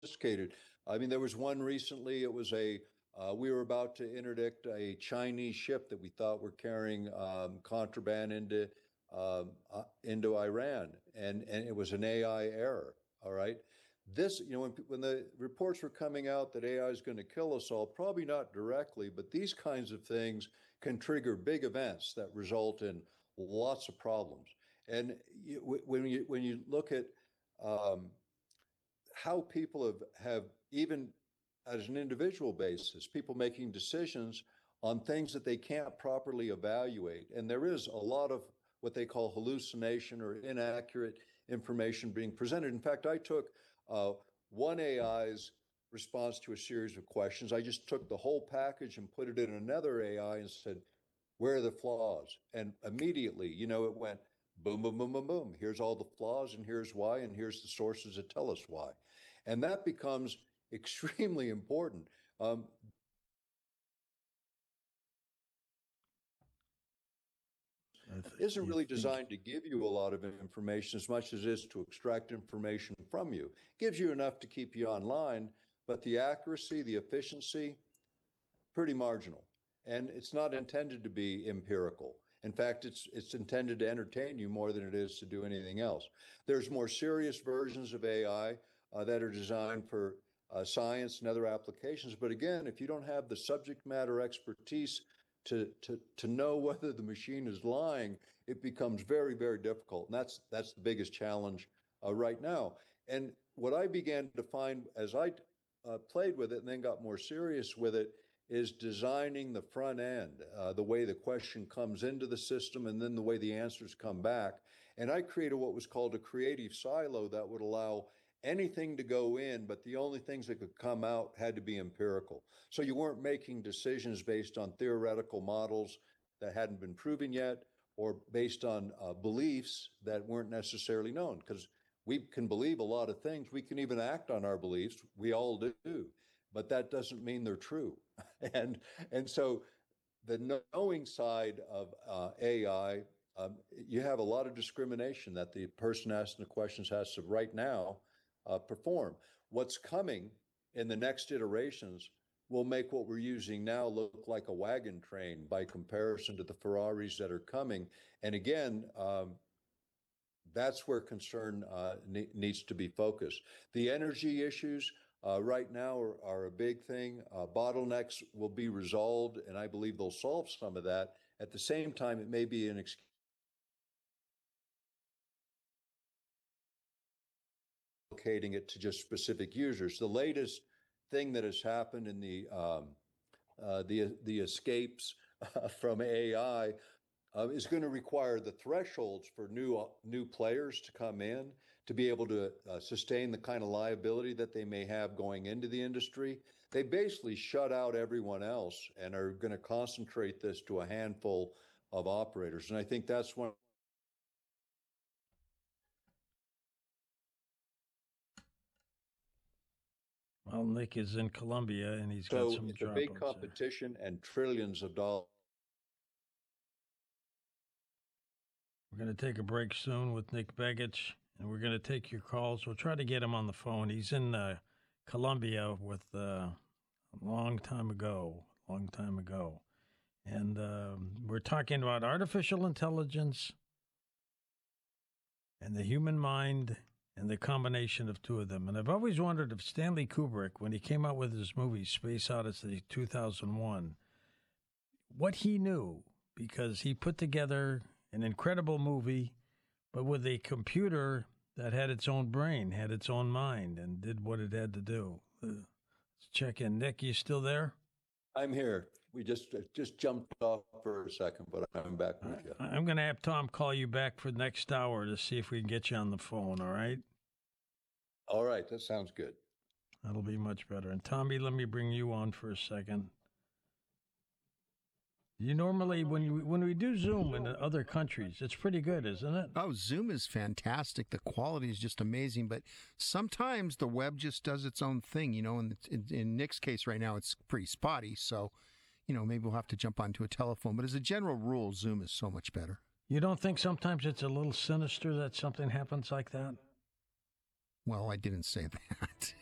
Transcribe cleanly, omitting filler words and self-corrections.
sophisticated. I mean, there was one recently. It was we were about to interdict a Chinese ship that we thought were carrying contraband into Iran, and it was an AI error. All right. This, when the reports were coming out that AI is going to kill us all, probably not directly, but these kinds of things can trigger big events that result in lots of problems. And when you look at um, how people have even as an individual basis, people making decisions on things that they can't properly evaluate. And there is a lot of what they call hallucination or inaccurate information being presented. In fact, I took one AI's response to a series of questions. I just took the whole package and put it in another AI and said, where are the flaws? And immediately, it went boom, boom, boom, boom, boom. Here's all the flaws, and here's why, and here's the sources that tell us why. And that becomes extremely important. Isn't really designed to give you a lot of information as much as it is to extract information from you. Gives you enough to keep you online, but the accuracy, the efficiency, pretty marginal. And it's not intended to be empirical. In fact, it's intended to entertain you more than it is to do anything else. There's more serious versions of AI that are designed for science and other applications. But again, if you don't have the subject matter expertise to know whether the machine is lying, it becomes very, very difficult. And that's the biggest challenge right now. And what I began to find as I played with it and then got more serious with it is designing the front end, the way the question comes into the system and then the way the answers come back. And I created what was called a creative silo that would allow anything to go in, but the only things that could come out had to be empirical. So you weren't making decisions based on theoretical models that hadn't been proven yet, or based on beliefs that weren't necessarily known, because we can believe a lot of things. We can even act on our beliefs. We all do, but that doesn't mean they're true. And so the knowing side of AI, you have a lot of discrimination that the person asking the questions has to right now perform. What's coming in the next iterations will make what we're using now look like a wagon train by comparison to the Ferraris that are coming. And again, that's where concern needs to be focused. The energy issues right now are a big thing. Bottlenecks will be resolved, and I believe they'll solve some of that. At the same time, it may be an excuse allocating it to just specific users. The latest thing that has happened in the escapes from AI is going to require the thresholds for new players to come in to be able to sustain the kind of liability that they may have going into the industry. They basically shut out everyone else and are going to concentrate this to a handful of operators. And I think that's one. Well, Nick is in Colombia and he's got some it's a big competition and trillions of dollars. We're going to take a break soon with Nick Begich, and we're going to take your calls. We'll try to get him on the phone. He's in Colombia with a long time ago. And we're talking about artificial intelligence and the human mind and the combination of two of them. And I've always wondered if Stanley Kubrick, when he came out with his movie Space Odyssey 2001, what he knew, because he put together an incredible movie, but with a computer that had its own brain, had its own mind, and did what it had to do. Let's check in. Nick, you still there? I'm here. We just jumped off for a second, but I'm back with you. I'm going to have Tom call you back for the next hour to see if we can get you on the phone, all right? All right, that sounds good. That'll be much better. And Tommy, let me bring you on for a second. You normally, when we do Zoom in other countries, it's pretty good, isn't it? Oh, Zoom is fantastic. The quality is just amazing. But sometimes the web just does its own thing, and in Nick's case right now, it's pretty spotty. So, maybe we'll have to jump onto a telephone. But as a general rule, Zoom is so much better. You don't think sometimes it's a little sinister that something happens like that? Well, I didn't say that.